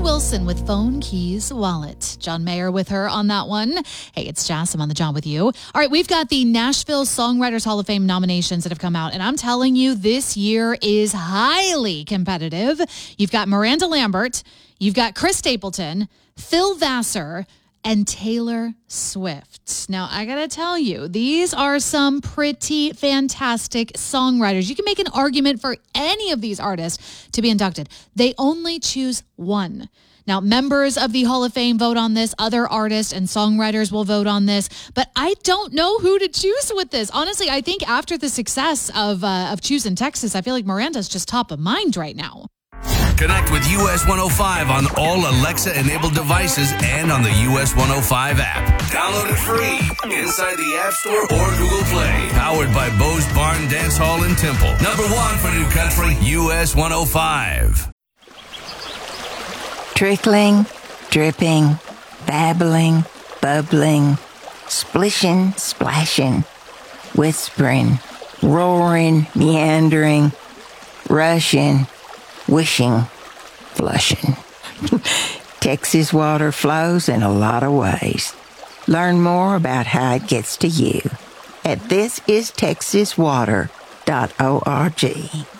Wilson with Phone Keys Wallet. John Mayer with her on that one. Hey, it's Jas. I'm on the job with you. All right, we've got the Nashville Songwriters Hall of Fame nominations that have come out, and I'm telling you, this year is highly competitive. You've got Miranda Lambert, you've got Chris Stapleton, Phil Vassar, and Taylor Swift. Now, I gotta tell you, these are some pretty fantastic songwriters. You can make an argument for any of these artists to be inducted. They only choose one. Now, members of the Hall of Fame vote on this. Other artists and songwriters will vote on this. But I don't know who to choose with this. Honestly, I think after the success of choosing Texas, I feel like Miranda's just top of mind right now. Connect with US 105 on all Alexa-enabled devices and on the US 105 app. Download it free inside the App Store or Google Play. Powered by Bo's Barn Dance Hall in Temple. Number one for New Country, US 105. Trickling, dripping, babbling, bubbling, splishing, splashing, whispering, roaring, meandering, rushing, wishing, flushing. Texas water flows in a lot of ways. Learn more about how it gets to you at thisistexaswater.org.